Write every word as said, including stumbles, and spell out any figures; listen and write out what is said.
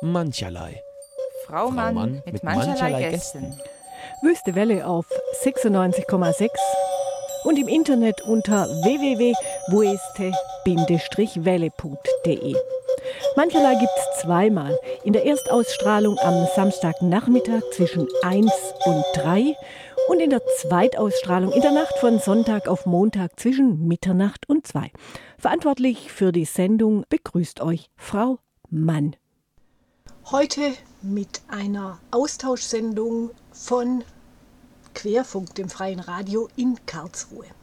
mancherlei. Frau, Frau Mann, Mann mit, mit mancherlei, mancherlei Gästen. Wüste Welle auf sechsundneunzig Komma sechs und im Internet unter w w w punkt weste welle punkt de. Mancherlei gibt es zweimal. In der Erstausstrahlung am Samstagnachmittag zwischen eins und drei und in der Zweitausstrahlung in der Nacht von Sonntag auf Montag zwischen Mitternacht und zwei. Verantwortlich für die Sendung begrüßt euch Frau Mann. Heute mit einer Austauschsendung von Querfunk, dem freien Radio in Karlsruhe.